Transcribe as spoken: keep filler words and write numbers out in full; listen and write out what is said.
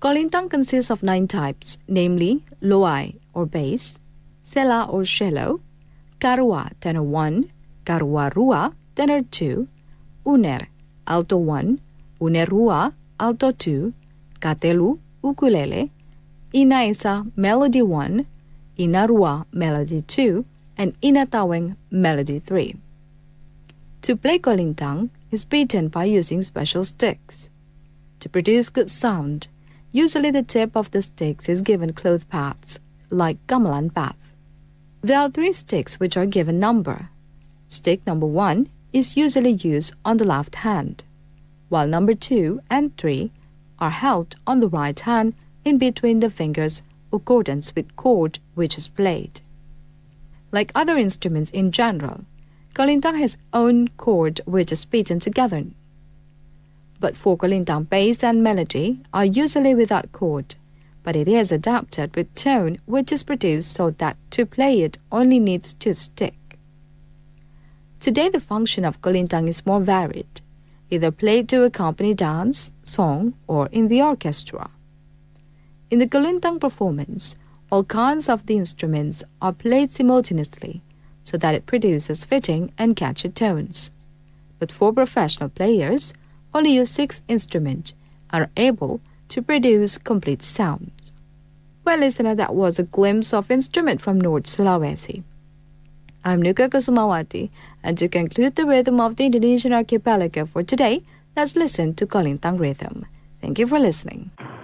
Kolintang consists of nine types, namely loai or bass, sela or shallow, karua tenor one, karua rua tenor two, uner alto one, uner rua alto two, katelu ukulele, inaisa melody one, inarua melody two, and inataweng melody three. To play kolintang is beaten by using special sticks. To produce good sound, usually the tip of the sticks is given cloth pads, like gamelan pad. There are three sticks which are given number. Stick number one is usually used on the left hand, while number two and three are held on the right hand in between the fingers accordance with chord which is played. Like other instruments in general, kolintang has own chord which is beaten together. But for kolintang, bass and melody are usually without chord, but it is adapted with tone which is produced so that to play it only needs to stick. Today the function of kolintang is more varied, either played to accompany dance, song, or in the orchestra. In the kolintang performance, all kinds of the instruments are played simultaneously so that it produces fitting and catchy tones. But for professional players, only use six instruments and are able to produce complete sounds. Well, listener, that was a glimpse of instrument from North Sulawesi. I'm Nuka Kusumawati, and to conclude the rhythm of the Indonesian archipelago for today, let's listen to kolintang rhythm. Thank you for listening.